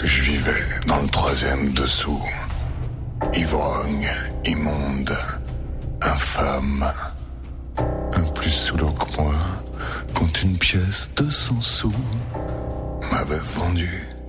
Je vivais dans le 3e dessous. Ivrogne, immonde, infâme. Un plus saoulant que moi, quand une pièce de 100 sous m'avait vendu